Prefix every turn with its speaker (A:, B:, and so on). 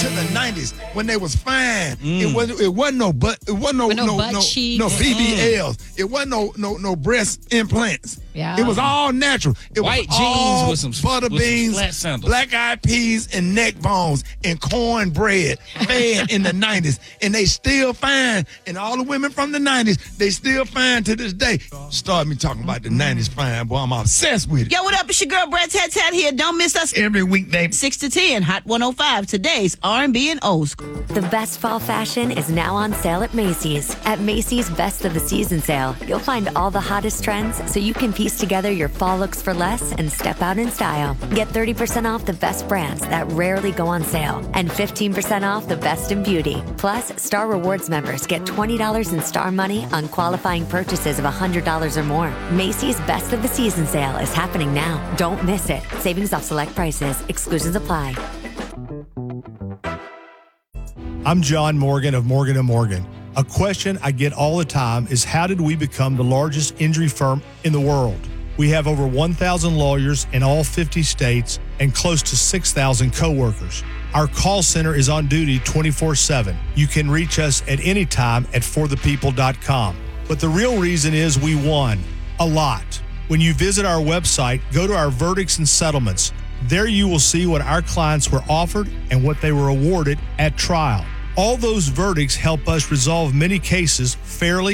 A: to the 90s when they was fine. It wasn't no butt BBLs. It wasn't no breast implants.
B: Yeah.
A: It was all natural. It
C: White
A: was
C: jeans
A: all
C: with some
A: butter beans,
C: flat sandals.
A: black-eyed peas, and neck bones and cornbread fed in the 90s. And they still fine. And all the women from the 90s, they still fine to this day. Start me talking about the 90s fine, boy. I'm obsessed with it.
D: Yo, what up? It's your girl, Brad Tat here. Don't miss us
A: Every weekday.
D: 6 to 10, Hot 105, today's R&B and old school.
E: The best fall fashion is now on sale at Macy's. At Macy's Best of the Season sale, you'll find all the hottest trends so you can piece together your fall looks for less and step out in style. Get 30% off the best brands that rarely go on sale and 15% off the best in beauty. Plus, Star Rewards members get $20 in Star money on qualifying purchases of $100 or more. Macy's Best of the Season sale is happening now. Don't miss it. Savings off select prices. Exclusions apply.
F: I'm John Morgan of Morgan & Morgan. A question I get all the time is, how did we become the largest injury firm in the world? We have over 1,000 lawyers in all 50 states and close to 6,000 coworkers. Our call center is on duty 24/7. You can reach us at any time at forthepeople.com. But the real reason is we won a lot. When you visit our website, go to our verdicts and settlements. There you will see what our clients were offered and what they were awarded at trial. All those verdicts help us resolve many cases fairly